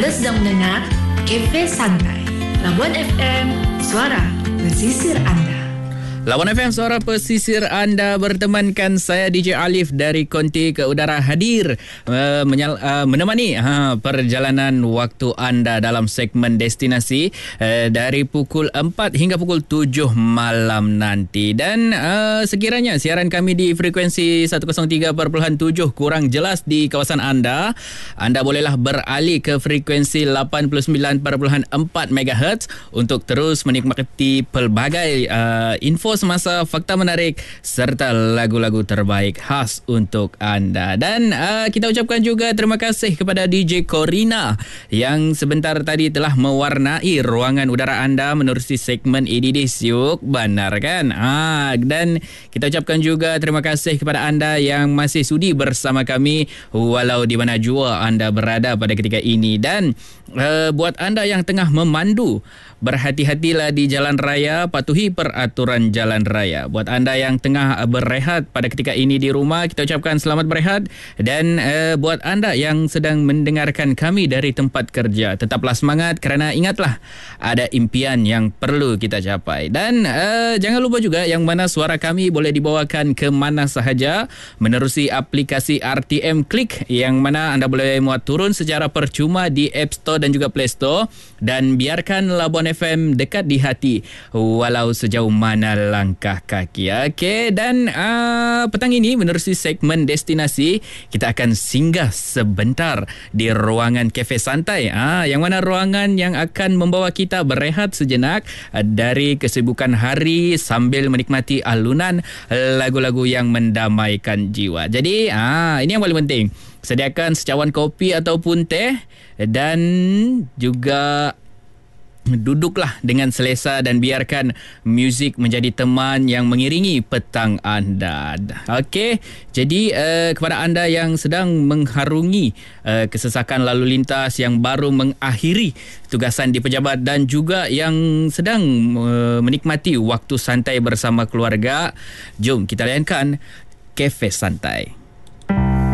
sedang mendengar Cafe Santai. Labuan FM, suara pesisir anda. Labuan FM, suara pesisir anda, bertemankan saya DJ Alif dari Konti ke Udara hadir menemani perjalanan waktu anda dalam segmen destinasi dari pukul 4 hingga pukul 7 malam nanti. Dan sekiranya siaran kami di frekuensi 103.7 kurang jelas di kawasan anda bolehlah beralih ke frekuensi 89.4 MHz untuk terus menikmati pelbagai info semasa, fakta menarik serta lagu-lagu terbaik khas untuk anda. Dan kita ucapkan juga terima kasih kepada DJ Corina yang sebentar tadi telah mewarnai ruangan udara anda menerusi segmen EDD Siuk Benar kan? Dan kita ucapkan juga terima kasih kepada anda yang masih sudi bersama kami walau di mana jua anda berada pada ketika ini. Dan buat anda yang tengah memandu, berhati-hatilah di jalan raya, patuhi peraturan jalan raya. Buat anda yang tengah berehat pada ketika ini di rumah, kita ucapkan selamat berehat. Dan buat anda yang sedang mendengarkan kami dari tempat kerja, tetaplah semangat kerana ingatlah ada impian yang perlu kita capai. Dan jangan lupa juga yang mana suara kami boleh dibawakan ke mana sahaja menerusi aplikasi RTM Click yang mana anda boleh muat turun secara percuma di App Store dan juga Play Store. Dan biarkan Labuan FM dekat di hati walau sejauh mana langkah kaki. Okey, dan petang ini menerusi segmen destinasi, kita akan singgah sebentar di ruangan Cafe Santai, yang mana ruangan yang akan membawa kita berehat sejenak dari kesibukan hari sambil menikmati alunan lagu-lagu yang mendamaikan jiwa. Jadi ini yang paling penting, sediakan secawan kopi ataupun teh dan juga duduklah dengan selesa dan biarkan muzik menjadi teman yang mengiringi petang anda. Okey, jadi kepada anda yang sedang mengharungi kesesakan lalu lintas, yang baru mengakhiri tugasan di pejabat dan juga yang sedang menikmati waktu santai bersama keluarga, jom kita layankan Cafe Santai.